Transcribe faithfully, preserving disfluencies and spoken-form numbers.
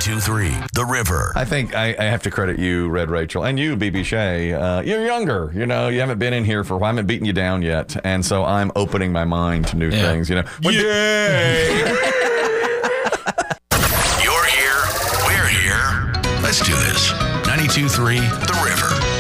ninety-two three The River. I think I, I have to credit you, Red Rachel, and you, B B Shay. Uh, you're younger. You know, you haven't been in here for a while. I haven't beaten you down yet. And so I'm opening my mind to new Yeah. things. You know, when Yay! You're here. We're here. Let's do this. ninety-two three The River.